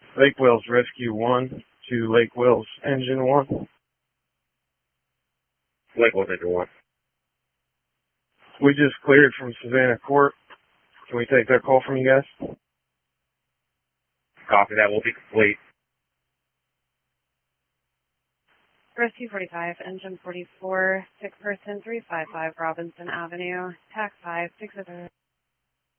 Lake Wales Rescue 1 to Lake Wales Engine 1. Lake Wales Engine 1. We just cleared from Savannah Court. Can we take that call from you guys? Copy, that will be complete. Rescue 45, Engine 44, sick person 355 Robinson Avenue, TAC 5, 6